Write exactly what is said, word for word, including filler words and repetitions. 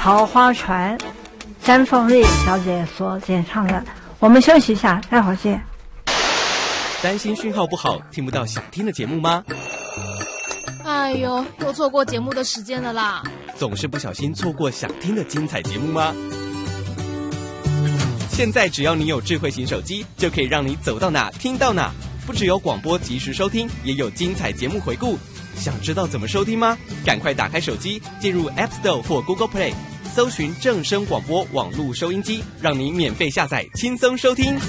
桃花船，詹凤丽小姐所演唱的。我们休息一下，待会儿见。 担心讯号不好，听不到想听的节目吗？ 哎呦，又错过节目的时间了啦！ 总是不小心错过想听的精彩节目吗？现在只要你有智慧型手机，就可以让你走到哪听到哪。不只有广播及时收听，也有精彩节目回顾。想知道怎么收听吗？赶快打开手机，进入 App Store 或 Google Play， 搜寻正声广播网络收音机，让你免费下载，轻松收听。